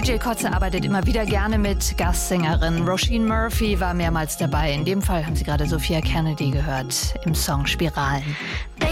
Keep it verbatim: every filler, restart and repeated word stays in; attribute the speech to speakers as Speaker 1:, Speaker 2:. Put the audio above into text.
Speaker 1: J Kotze arbeitet immer wieder gerne mit Gastsängerin. Roisin Murphy war mehrmals dabei. In dem Fall haben Sie gerade Sophia Kennedy gehört im Song Spiralen.